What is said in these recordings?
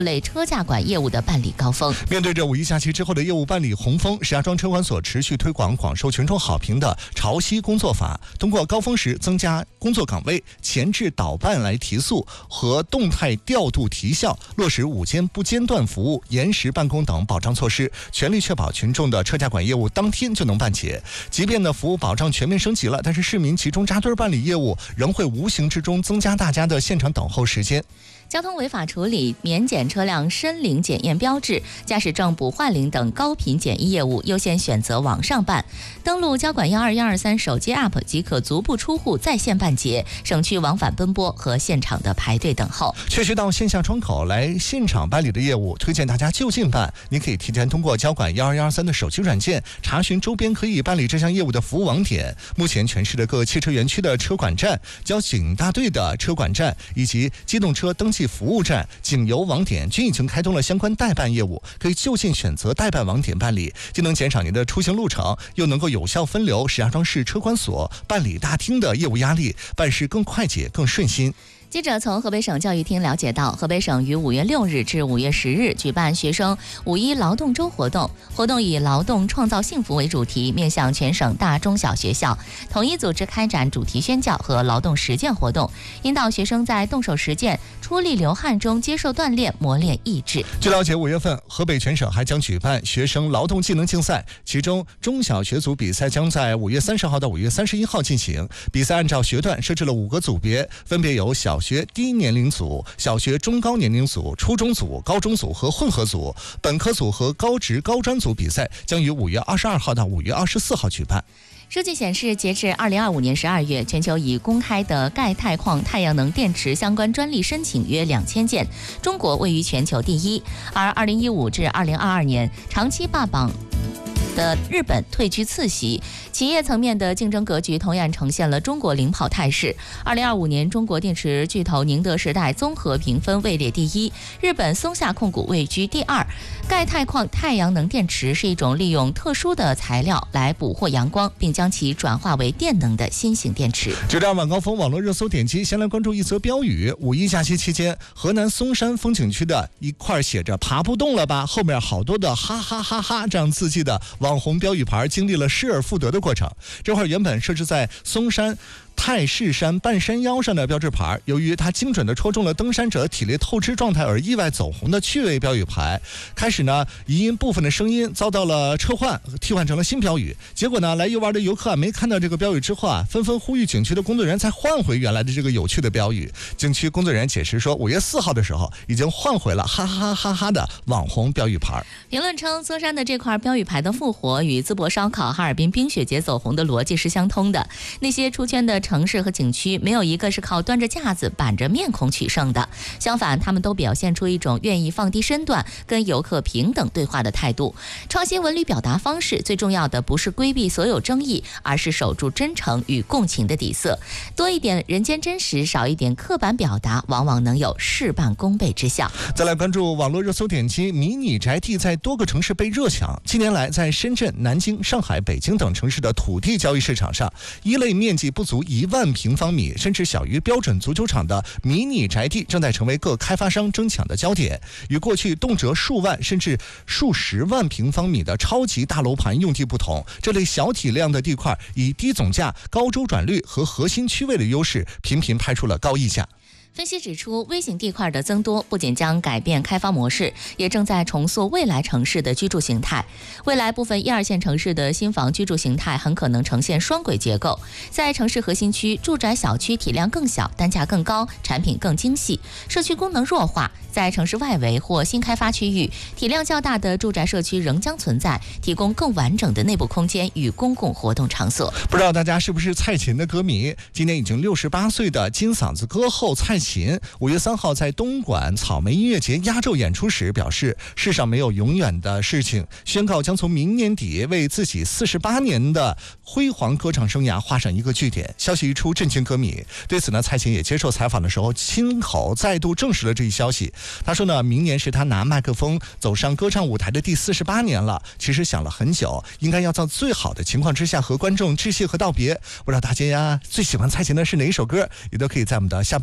类车驾管业务的办理高峰。 面对着五一假期之后的业务办理洪峰，石家庄车管所持续推广广受群众好评的潮汐工作法，通过高峰时增加工作岗位、前置导办来提速和动态调度提效，落实午间不间断服务、延时办公等保障措施，全力确保群众的车驾管业务当天就能办结。即便呢服务保障全面升级了，但是市民集中扎堆办理业务，仍会无形之中增加大家的现场等候时间。 交通违法处理、免检车辆申领检验标志、驾驶证补换领等高频检疫业务优先选择网上办，登录交管12123手机 App 即可足不出户在线办结，省去往返奔波和现场的排队等候。 确实到线下窗口来现场办理的业务，推荐大家就近办。您可以提前通过交管12123的手机软件查询周边可以办理这项业务的服务网点。目前全市的各汽车园区的车管站、交警大队的车管站以及机动车登记服务站、警邮网点均已经开通了相关代办业务，可以就近选择代办网点办理，既能减少您的出行路程，又能够有效分流石家庄市车管所办理大厅的业务压力，办事更快捷、更顺心。 记者从河北省教育厅了解到，河北省于5月6日至5月10日举办学生五一劳动周活动，活动以劳动创造幸福为主题，面向全省大中小学校，统一组织开展主题宣教和劳动实践活动，引导学生在动手实践、出力流汗中接受锻炼，磨练意志。 据了解，5月份河北全省还将举办学生劳动技能竞赛，其中中小学组比赛将在5月30号到5月31号进行。比赛按照学段设置了5个组别，分别有小学低年龄组、小学中高年龄组、初中组、高中组和混合组。本科组和高职高专组比赛将于5月22号到5月24号举办。 数据显示，截至2025年12月，全球已公开的钙钛矿太阳能电池相关专利申请约2000件，中国位于全球第一。而2015至2022年，长期霸榜的日本退居次席，企业层面的竞争格局同样呈现了中国领跑态势。2025年，中国电池巨头宁德时代综合评分位列第一，日本松下控股位居第二。钙钛矿太阳能电池是一种利用特殊的材料来捕获阳光，并将其转化为电能的新型电池。 就这样，晚高峰网络热搜点击，先来关注一则标语：五一假期期间，河南嵩山风景区的一块写着"爬不动了吧"，后面好多的哈哈哈哈这样字迹的网红标语牌，经历了失而复得的过程。这块原本设置在嵩山太室山半山腰上的标志牌，由于它精准地戳中了登山者体力透支状态而意外走红的趣味标语牌。开始呢，疑因部分的声音遭到了撤换，替换成了新标语。结果呢，来游玩的游客没看到这个标语之后纷纷呼吁景区的工作人员才换回原来的这个有趣的标语。景区工作人员解释说，5月4号的时候已经换回了哈哈哈哈的网红标语牌。 评论称，嵩山的这块标语牌的复活与淄博烧烤、哈尔滨冰雪节走红的逻辑是相通的。那些出圈的城市和景区没有一个是靠端着架子板着面孔取胜的，相反，他们都表现出一种愿意放低身段跟游客平等对话的态度。创新文旅表达方式最重要的不是规避所有争议，而是守住真诚与共情的底色。多一点人间真实，少一点刻板表达，往往能有事半功倍之效。 再来关注网络热搜点击，迷你宅地在多个城市被热抢。近年来，在深圳、南京、上海、北京等城市的土地交易市场上，一类面积不足1万平方米，甚至小于标准足球场的迷你宅地正在成为各开发商争抢的焦点。与过去动辄数万甚至数十万平方米的超级大楼盘用地不同，这类小体量的地块以低总价、高周转率和核心区位的优势，频频拍出了高溢价。 分析指出，微型地块的增多不仅将改变开发模式，也正在重塑未来城市的居住形态。未来部分1、2线城市的新房居住形态很可能呈现双轨结构，在城市核心区，住宅小区体量更小，单价更高，产品更精细，社区功能弱化；在城市外围或新开发区域，体量较大的住宅社区仍将存在，提供更完整的内部空间与公共活动场所。 不知道大家是不是蔡琴的歌迷？今年已经68岁的金嗓子歌后蔡琴5月3号在东莞草莓音乐节压轴演出时表示，世上没有永远的事情，宣告将从明年底为自己48年的辉煌歌唱生涯画上一个句点。消息一出，震惊歌迷。对此呢，蔡琴也接受采访的时候亲口再度证实了这一消息。他说呢，明年是他拿麦克风走上歌唱舞台的第48年了，其实想了很久，应该要在最好的情况之下和观众致谢和道别。不知道大家最喜欢蔡琴的是哪一首歌，也都可以在我们的下班互动打卡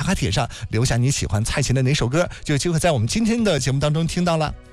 卡帖上留下你喜欢蔡琴的哪首歌，就有机会在我们今天的节目当中听到了。